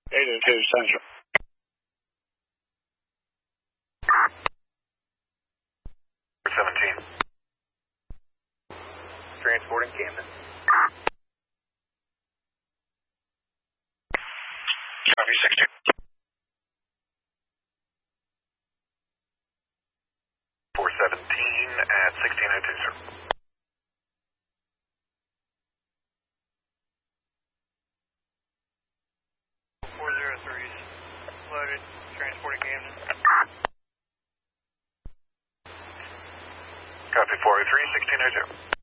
802 Central. Transporting Camden. Copy 60. 417 at 1602, sir. 403's loaded, transporting Camden. Copy 403, 1602.